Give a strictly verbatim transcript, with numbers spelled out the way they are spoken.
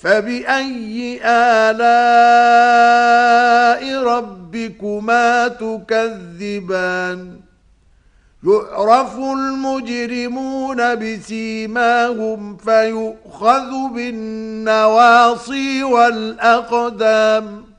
فبأي آلاء ربكما تكذبان يعرف المجرمون بسيماهم فيؤخذ بالنواصي والأقدام